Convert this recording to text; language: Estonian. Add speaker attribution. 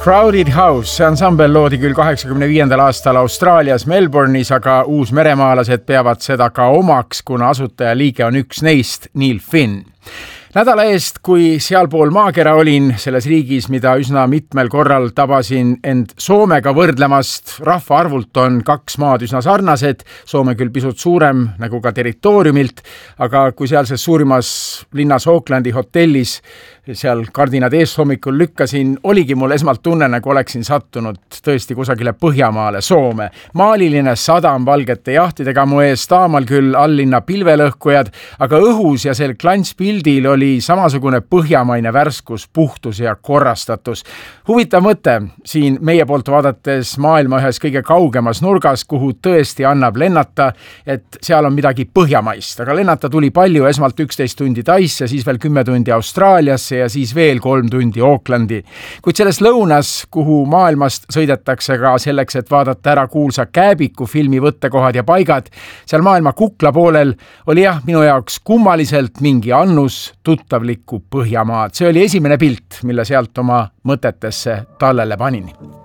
Speaker 1: Crowded House, see ansambel loodi küll 85. aastal Austraalias Melbourne'is, aga uusmeremaalased peavad seda ka omaks, kuna asutajaliige on üks neist, Neil Finn. Nädala eest, kui sealpool maakera olin, selles riigis, mida üsna mitmel korral tabasin end Soomega võrdlemast, rahvaarvult on kaks maad üsna sarnased, Soome küll pisut suurem nagu ka territooriumilt, aga kui sealses suurimas linnas Aucklandi hotellis seal kardinad ees hommikul lükkasin, oligi mul esmalt tunne, nagu oleksin sattunud tõesti kusagile Põhjamaale, Soome. Maaliline sadam valgete jahtidega mu ees, taamal küll alllinna pilvelõhkujad, aga õhus ja sel klantspildil oli samasugune põhjamaine värskus, puhtus ja korrastatus. Huvitav mõte siin meie poolt vaadates maailma ühes kõige kaugemas nurgas, kuhu tõesti annab lennata, et seal on midagi põhjamaist. Aga lennata tuli palju, esmalt 11 tundi Taisse, siis veel 10 tundi Austraaliasse ja siis veel 3 tundi Aucklandi. Kuid selles lõunas, kuhu maailmast sõidetakse ka selleks, et vaadata ära kuulsa Kääbiku filmi võttekohad ja paigad, seal maailma kukla poolel oli minu jaoks kummaliselt mingi annus tuttavlikku Põhjamaad. See oli esimene pilt, mille sealt oma mõtetesse tallele panin.